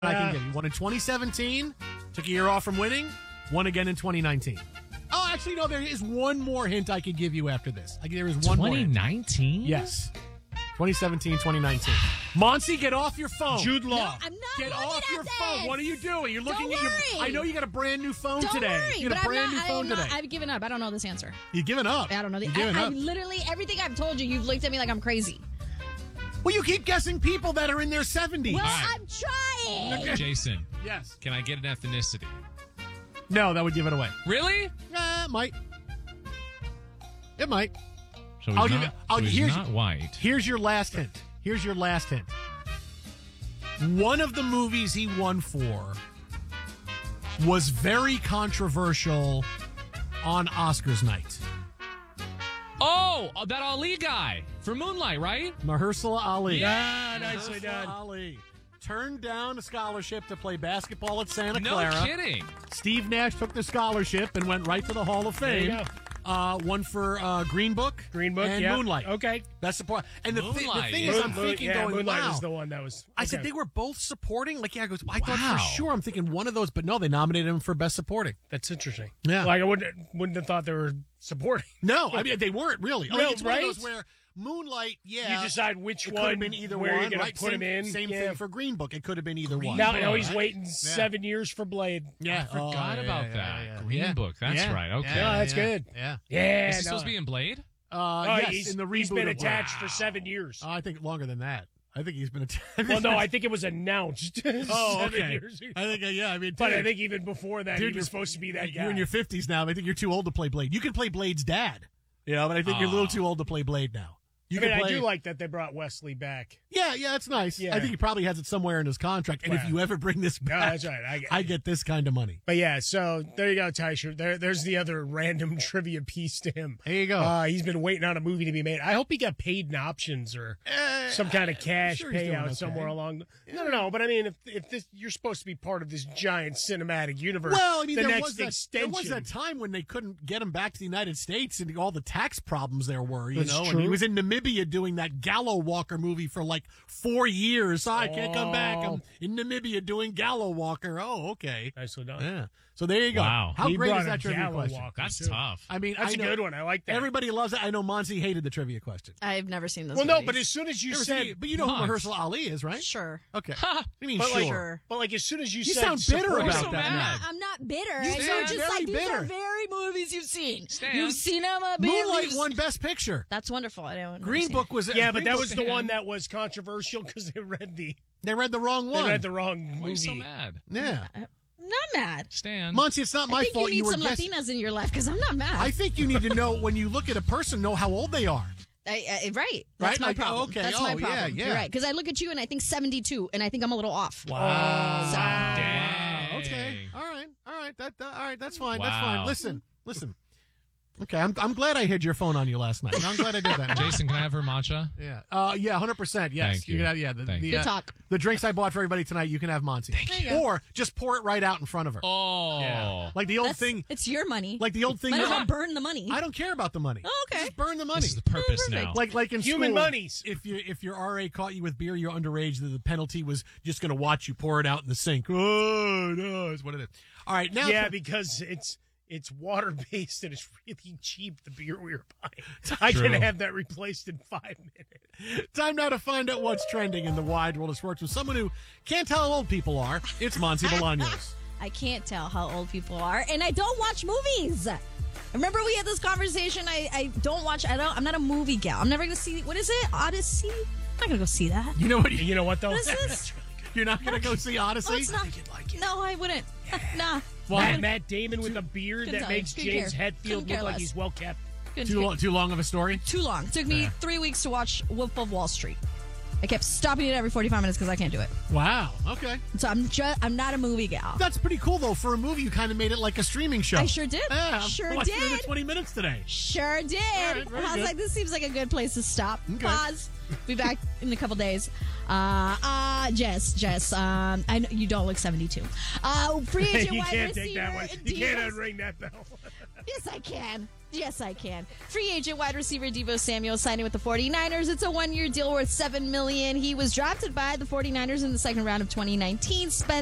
I can give you one in 2017. Took a year off from winning. One again in 2019. Oh, actually, no. There is one more hint I could give you after this. There is one more. 2019? Yes. 2017, 2019. Monty, get off your phone. Jude Law. No, I'm not. Get looking off at your this. phone. What are you doing? You're looking Don't at your. worry. I know you got a brand new phone Don't today. worry, You but got a I'm brand not, new phone today. I've given up. I don't know this answer. You've given up. I don't know. You've given I up. literally, everything I've told you, you've looked at me like I'm crazy. Well, you keep guessing people that are in their 70s. Well, right. I'm trying. Jason, Yes. can I get an ethnicity? No, that would give it away. Really? It might. It might. So he's I'll give not, you- I'll- so he's here's- not white. Here's your last hint. One of the movies he won for was very controversial on Oscars night. Oh, that Ali guy for Moonlight, right? Mahershala Ali. Yeah, nicely Mahershala done. Ali turned down a scholarship to play basketball at Santa No Clara. kidding. Steve Nash took the scholarship and went right to the Hall of There you Fame. One for Green Book. Green Book, and yeah. Moonlight. Okay. That's the part. And the thing Moonlight, is, I'm Moon- thinking, yeah, going, Moonlight wow. was the one that was. I said okay. they were both supporting. I thought Wow. for sure. I'm thinking one of those, but no, they nominated him for best supporting. That's interesting. Yeah. Like I wouldn't have thought they were supporting. No, I mean they weren't really. No, It's one of those right? where Moonlight, yeah, You decide which it could one, have been either where one. you're going Right? to put same, him in. Same Yeah. thing for Green Book. It could have been either one. Now he's Book. waiting 7 years for Blade. Yeah, I forgot about that. Green Book. That's right. Okay. Yeah, that's good. Yeah. Yeah. Is he supposed to be in Blade? Yes, in the reboot he's been of attached Blade. for 7 years. I think longer than that. I think he's been attached. Well, no, I think it was announced. Oh, 7 okay. years ago. I think, yeah, I mean, But I dude, think even before that, dude, he you're was supposed to be that guy. You're in your 50s now. I think you're too old to play Blade. You can play Blade's dad. You know, but I think you're a little too old to play Blade now. You I mean, can I play, do like that they brought Wesley back. Yeah, it's nice. Yeah. I think he probably has it somewhere in his contract. And if Wow. you ever bring this No, back, that's right. I get this kind of money. But yeah, so there you go, Tysher. There's the other random trivia piece to him. There you go. He's been waiting on a movie to be made. I hope he got paid in options or some kind of cash sure he's doing payout okay. somewhere along. No. But I mean, if this you're supposed to be part of this giant cinematic universe, Well, I mean, the there next was extension. that time when they couldn't get him back to the United States and all the tax problems there were, That's and true. he was in Namibia doing that Gallo Walker movie for like 4 years. I can't come back. I'm in Namibia doing Gallo Walker. Oh, okay. Nicely done. Yeah. So there you go. Wow. How He great brought is a that trivia Gallo question? Walker, That's too. tough. I mean, That's I a know good one. I like that. Everybody loves it. I know Monty hated the trivia question. I've never seen this. Well, no, movie. but as soon as you Never said, seen it, but you know who Months. Mahershala Ali is, right? Sure. Okay. What do you mean, but sure? like, Sure. but like as soon as you You said, sound bitter support- about so that mad. now. I'm not bitter. You It's sound just very like these bitter. are very movies you've seen. Stan. You've seen them. Moonlight won Best Picture. That's wonderful. I don't. Green Book was Yeah, but Green that Book- was the one that was controversial because they read the wrong one. wrong Why are you so movie. mad? Yeah, Not mad. Stan. Monty, it's not my I think fault. you need were some guessing. Latinas in your life because I'm not mad. I think you need to know when you look at a person, know how old they are. Right. That's Right? my Like, problem. okay. That's Oh, my yeah, problem. yeah. You're right. Because I look at you and I think 72, and I think I'm a little off. Wow. So- Dang. Okay. All right. All right. That's fine. That's Wow. fine. Listen. Okay. I'm glad I hid your phone on you last night. I'm glad I did that. Jason, can I have her matcha? Yeah. 100%. Yes. Thank you. Can have, yeah. The, Thank the, you. Good talk. The drinks I bought for everybody tonight, you can have Monty. you go. Or just pour it right out in front of her. Oh. Yeah. Like the old That's- thing. It's your money. Like the old thing. Might as that- well burn the money. I don't care about the money. Oh, okay. Just burn the money. This is the purpose perfect. now. Like in Human school, monies. If your RA caught you with beer, you're underage. The penalty was just going to watch you pour it out in the sink. Oh no, is what it is. All right, now Yeah, because it's water based and it's really cheap. The beer we were buying, I True. can have that replaced in 5 minutes. time now to find out what's trending in the wide world of sports with someone who can't tell how old people are. It's Monty Bolaños. I can't tell how old people are, and I don't watch movies. Remember we had this conversation. I don't watch. I'm not a movie gal. I'm never gonna see. What is it? Odyssey. I'm not gonna go see that. You know what? You know what though? What is this? You're not going to go see Odyssey. Oh, it's not. No, I wouldn't. Nah. Matt Damon with a beard Couldn't that tell you. makes Couldn't James care. Hetfield Couldn't look care like less. he's well kept. Too long of a story. Too long. It took me 3 weeks to watch Wolf of Wall Street. I kept stopping it every 45 minutes because I can't do it. Wow. Okay. So I'm not a movie gal. That's pretty cool though. For a movie, you kind of made it like a streaming show. I sure did. Yeah, Sure watched did. 20 minutes today. Sure did. right, very I was good. like, this seems like a good place to stop. Okay. Pause. Be back in a couple days. Jess. I know you don't look 72. Free agent You wide can't receiver. take that one. You Diaz. can't unring that bell. Yes, I can. Yes, I can. Free agent wide receiver Deebo Samuel signing with the 49ers. It's a 1-year deal worth $7 million. He was drafted by the 49ers in the second round of 2019. Spent